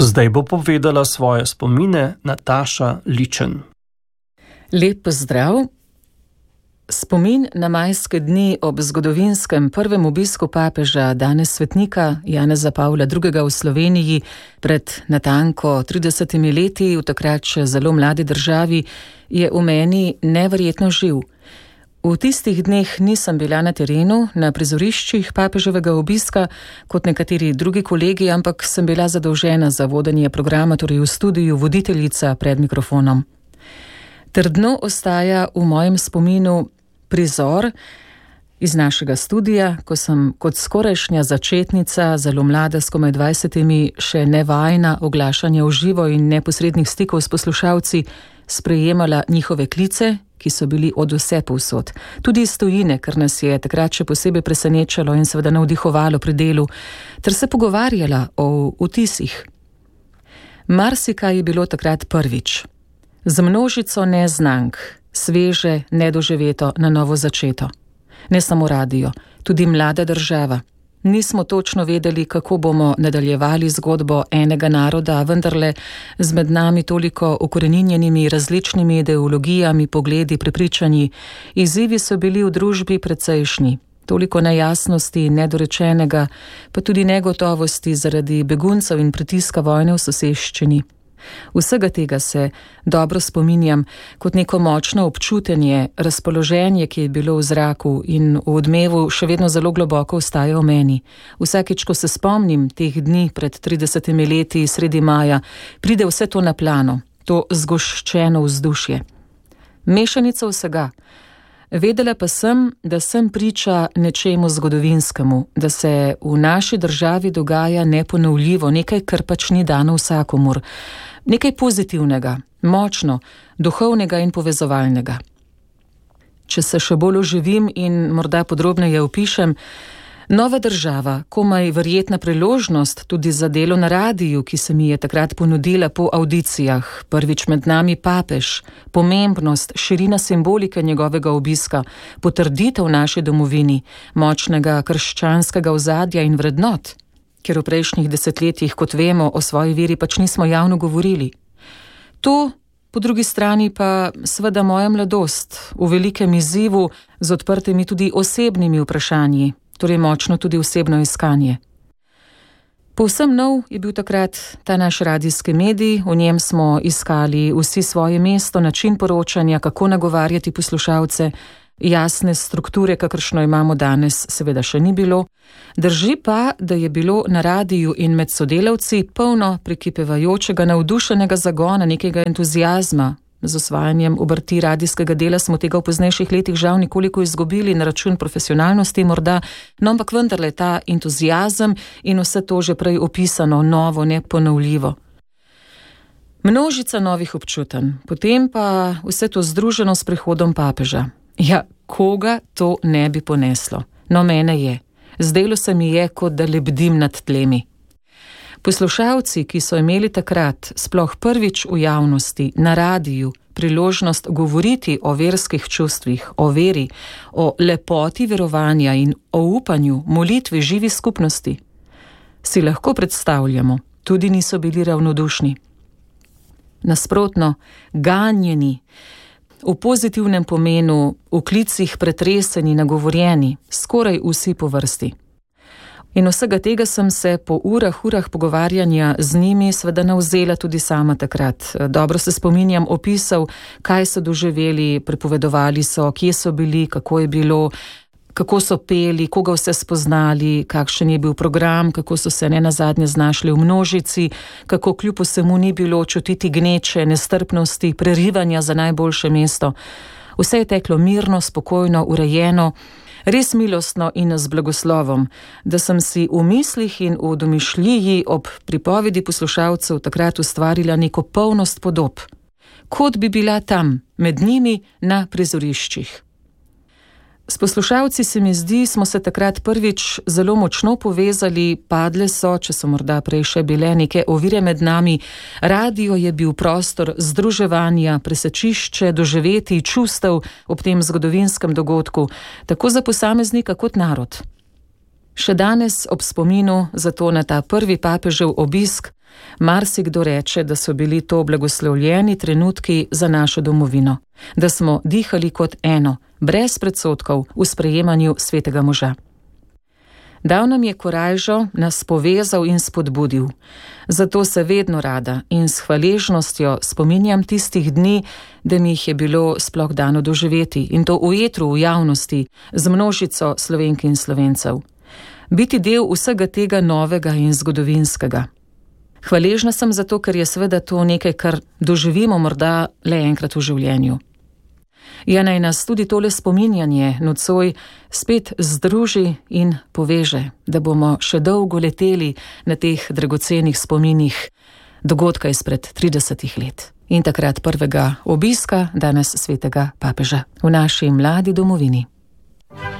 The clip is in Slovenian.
Zdaj bo povedala svoje spomine Nataša Ličen. Lep pozdrav. Spomin na majske dni ob zgodovinskem prvem obisku papeža, danes svetnika Janeza Pavla II. V Sloveniji pred natanko 30 leti, v takrat še zelo mladi državi, je v meni neverjetno živ. V tistih dneh nisem bila na terenu, na prizoriščih papeževega obiska, kot nekateri drugi kolegi, ampak sem bila zadolžena za vodenje programa, torej v studiu, voditeljica pred mikrofonom. Trdno ostaja v mojem spominu prizor iz našega studia, ko sem kot skorajšnja začetnica, zelo mlada, s komaj 20, še nevajna oglašanja v živo in neposrednih stikov s poslušalci, sprejemala njihove klice, ki so bili od vse povsod. Tudi iz tujine, kar nas je takrat še posebej presenečalo in seveda navdihovalo pri delu, ter se pogovarjala o vtisih. Marsikaj je bilo takrat prvič. Z množico neznank, sveže, nedoživeto, na novo začeto. Ne samo radio, tudi mlada država. Nismo točno vedeli, kako bomo nadaljevali zgodbo enega naroda, vendarle z med nami toliko ukoreninjenimi različnimi ideologijami, pogledi, prepričanji. Izzivi so bili v družbi precejšnji. Toliko nejasnosti, nedorečenega, pa tudi negotovosti zaradi beguncev in pritiska vojne v soseščini. Vsega tega se dobro spominjam kot neko močno občutenje, razpoloženje, ki je bilo v zraku in v odmevu še vedno zelo globoko ostaja v meni. Vsakič, ko se spomnim teh dni pred 30 leti, sredi maja, pride vse to na plano, to zgoščeno vzdušje. Mešanica vsega. Vedela pa sem, da sem priča nečemu zgodovinskemu, da se v naši državi dogaja neponovljivo, nekaj, kar pač ni dano vsakomur. Nekaj pozitivnega, močno, duhovnega in povezovalnega. Če se še bolj oživim in morda podrobneje opišem, nova država, komaj verjetna priložnost tudi za delo na radiju, ki se mi je takrat ponudila po avdicijah, prvič med nami papež, pomembnost, širina simbolike njegovega obiska, potrditev naši domovini, močnega krščanskega ozadja in vrednot, ker v prejšnjih desetletjih, kot vemo, o svoji veri pač nismo javno govorili. To, po drugi strani pa seveda moja mladost, v velikem izzivu z odprtimi tudi osebnimi vprašanji, torej močno tudi osebno iskanje. Povsem nov je bil takrat ta naš radijski medij, v njem smo iskali vsi svoje mesto, način poročanja, kako nagovarjati poslušalce. Jasne strukture, kakršno imamo danes, seveda še ni bilo. Drži pa, da je bilo na radiju in med sodelavci polno prekipevajočega, navdušenega zagona, nekega entuzijazma. Z osvajanjem obrti radijskega dela smo tega v poznejših letih žal nekoliko izgubili na račun profesionalnosti morda, no ampak vendarle ta entuzijazem in vse to že prej opisano, novo, neponovljivo. Množica novih občutenj, potem pa vse to združeno s prihodom papeža. Ja, koga to ne bi poneslo? No, mene je. Zdelo se mi je, kot da lebdim nad tlemi. Poslušalci, ki so imeli takrat, sploh prvič v javnosti, na radiju, priložnost govoriti o verskih čustvih, o veri, o lepoti verovanja in o upanju, molitvi, živi skupnosti, si lahko predstavljamo, tudi niso bili ravnodušni. Nasprotno, ganjeni, v pozitivnem pomenu, v klicih pretreseni, nagovorjeni, skoraj vsi po vrsti. In vsega tega sem se po urah pogovarjanja z njimi seveda navzela tudi sama takrat. Dobro se spominjam opisov, kaj so doživeli, pripovedovali so, kje so bili, kako je bilo, kako so peli, koga vse spoznali, kakšen je bil program, kako so se nenazadnje znašli v množici, kako kljub vsemu ni bilo čutiti gneče, nestrpnosti, prerivanja za najboljše mesto. Vse je teklo mirno, spokojno, urejeno, res milostno in z blagoslovom, da sem si v mislih in v domišljiji ob pripovedi poslušalcev takrat ustvarila neko polnost podob, kot bi bila tam, med njimi na prizoriščih. S poslušalci, se mi zdi, smo se takrat prvič zelo močno povezali, padle so, če so morda prej še bile neke ovire med nami. Radio je bil prostor združevanja, presečišče, doživeti čustev ob tem zgodovinskem dogodku, tako za posameznika kot narod. Še danes ob spominu zato na ta prvi papežev obisk Marsikdo reče, da so bili to blagoslovljeni trenutki za našo domovino, da smo dihali kot eno, brez predsodkov v sprejemanju svetega moža. Dal nam je korajžo, nas povezal in spodbudil. Zato se vedno rada in s hvaležnostjo spominjam tistih dni, da mi jih je bilo sploh dano doživeti, in to v etru, v javnosti, z množico Slovenk in Slovencev. Biti del vsega tega novega in zgodovinskega. Hvaležna sem zato, ker je seveda to nekaj, kar doživimo morda le enkrat v življenju. Ja, naj nas tudi tole spominjanje nocoj spet združi in poveže, da bomo še dolgo leteli na teh dragocenih spominih dogodka izpred 30 let. In takrat prvega obiska danes svetega papeža v naši mladi domovini.